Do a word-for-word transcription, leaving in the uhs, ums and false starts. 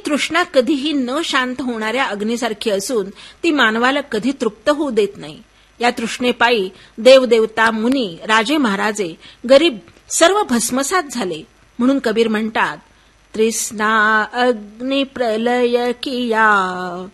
तृष्णा कधीही न शांत होणाऱ्या अग्नीसारखी असून ती मानवाला कधी तृप्त होऊ देत नाही. या तृष्णेपायी देवदेवता, मुनी, राजे महाराजे, गरीब सर्व भस्मसात झाले. म्हणून कबीर म्हणतात, तृष्णा अग्नि प्रलय किया,